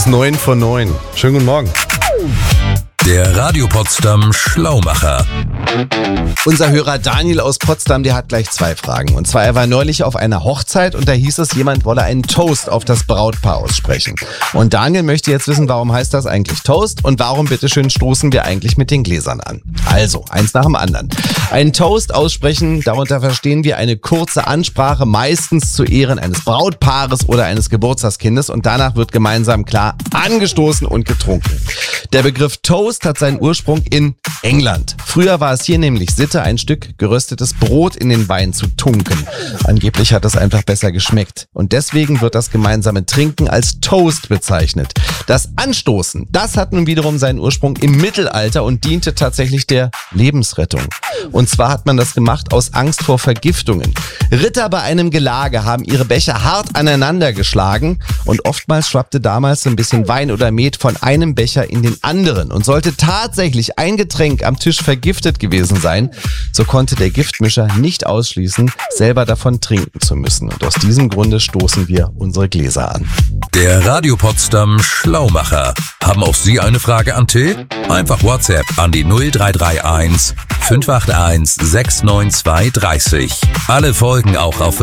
ist 9:09. Schönen guten Morgen. Der Radio Potsdam Schlaumacher. Unser Hörer Daniel aus Potsdam, der hat gleich 2 Fragen. Und zwar, er war neulich auf einer Hochzeit und da hieß es, jemand wolle einen Toast auf das Brautpaar aussprechen. Und Daniel möchte jetzt wissen, warum heißt das eigentlich Toast und warum bitteschön stoßen wir eigentlich mit den Gläsern an? Also, eins nach dem anderen. Einen Toast aussprechen, darunter verstehen wir eine kurze Ansprache, meistens zu Ehren eines Brautpaares oder eines Geburtstagskindes und danach wird gemeinsam klar angestoßen und getrunken. Der Begriff Toast hat seinen Ursprung in England. Früher war es hier nämlich Sitte, ein Stück geröstetes Brot in den Wein zu tunken. Angeblich hat das einfach besser geschmeckt. Und deswegen wird das gemeinsame Trinken als Toast bezeichnet. Das Anstoßen, das hat nun wiederum seinen Ursprung im Mittelalter und diente tatsächlich der Lebensrettung. Und zwar hat man das gemacht aus Angst vor Vergiftungen. Ritter bei einem Gelage haben ihre Becher hart aneinander geschlagen und oftmals schwappte damals so ein bisschen Wein oder Met von einem Becher in den anderen. Und sollte tatsächlich ein Getränk am Tisch vergiftet gewesen sein, so konnte der Giftmischer nicht ausschließen, selber davon trinken zu müssen. Und aus diesem Grunde stoßen wir unsere Gläser an. Der Radio Potsdam Schlaumacher. Haben auch Sie eine Frage an Till? Einfach WhatsApp an die 0331 581 69230. Alle Folgen auch auf